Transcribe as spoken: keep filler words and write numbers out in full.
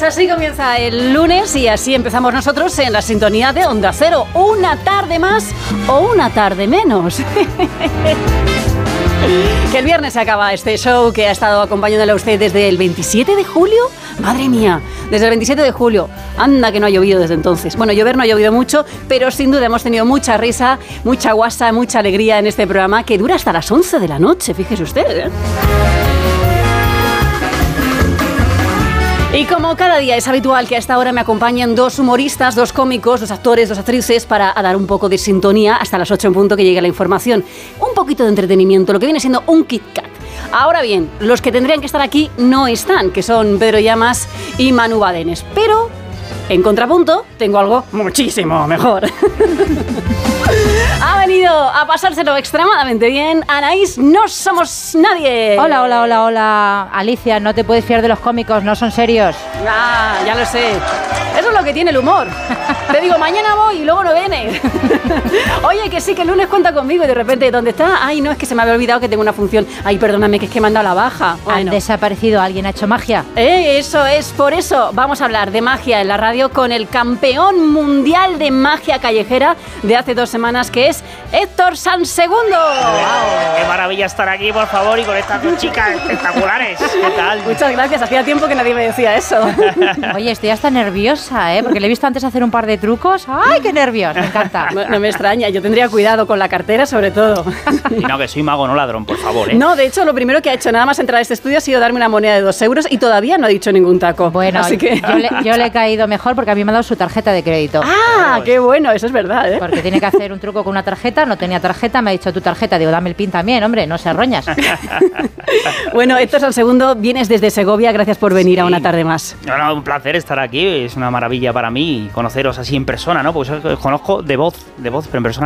así comienza el lunes y así empezamos nosotros en la sintonía de Onda Cero. Una tarde más o una tarde menos. Que el viernes se acaba este show que ha estado acompañándole a usted desde el veintisiete de julio. Madre mía, desde el veintisiete de julio. Anda que no ha llovido desde entonces. Bueno, llover no ha llovido mucho, pero sin duda hemos tenido mucha risa, mucha guasa, mucha alegría en este programa que dura hasta las once de la noche, fíjese usted, ¿eh? Y como cada día es habitual que a esta hora me acompañen dos humoristas, dos cómicos, dos actores, dos actrices para dar un poco de sintonía hasta las ocho en punto que llegue la información. Un poquito de entretenimiento, lo que viene siendo un Kit Kat. Ahora bien, los que tendrían que estar aquí no están, que son Pedro Llamas y Manu Badenes. Pero, en contrapunto, tengo algo muchísimo mejor. Ha venido a pasárselo extremadamente bien Anaís No Somos Nadie. Hola, hola, hola, hola. Alicia, no te puedes fiar de los cómicos, no son serios. Ah, ya lo sé. Eso es lo que tiene el humor. Te digo, mañana voy y luego no viene. Oye, que sí, que el lunes cuenta conmigo y de repente, ¿dónde está? Ay, no, es que se me había olvidado que tengo una función. Ay, perdóname, que es que me han dado la baja. Han Bueno. desaparecido, alguien ha hecho magia. Eh, eso es, por eso vamos a hablar de magia en la radio con el campeón mundial de magia callejera de hace dos semanas, que es Héctor Sansegundo. ¡Wow! ¡Qué maravilla estar aquí, por favor, y con estas dos chicas espectaculares! ¿Qué tal? Muchas gracias, hacía tiempo que nadie me decía eso. Oye, estoy hasta nerviosa, ¿eh? Porque le he visto antes hacer un par de trucos. ¡Ay, qué nervios! Me encanta. No, no me extraña, yo tendría cuidado con la cartera sobre todo. Y no, que soy mago, no ladrón, por favor, ¿eh? No, de hecho, lo primero que ha hecho nada más entrar a este estudio ha sido darme una moneda de dos euros y todavía no ha dicho ningún taco. Bueno, así que... yo, le, yo le he caído mejor porque a mí me ha dado su tarjeta de crédito. ¡Ah, qué bueno! Eso es verdad, ¿eh? Porque tiene que hacer un truco con una tarjeta, no tenía tarjeta, me ha dicho tu tarjeta, digo, dame el pin también, hombre, no se roñas. Bueno, Héctor Sansegundo, vienes desde Segovia, gracias por venir Sí. a una tarde más. No, no, un placer estar aquí, es una maravilla para mí conoceros así en persona, ¿no? Porque os conozco de voz, de voz, pero en persona